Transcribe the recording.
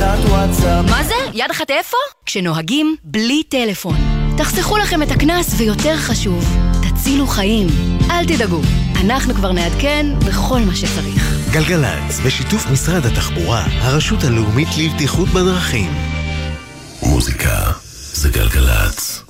אחת וואטסאפ. מה זה? יד אחת איפה? כשנוהגים בלי טלפון. תחסכו לכם את הכנס ויותר חשוב, תצילו חיים. אל תדאגו, אנחנו כבר נעדכן בכל מה שצריך. גלגלצ, בשיתוף משרד התחבורה, הרשות הלאומית לבטיחות בדרכים. מוזיקה זה גלגלצ.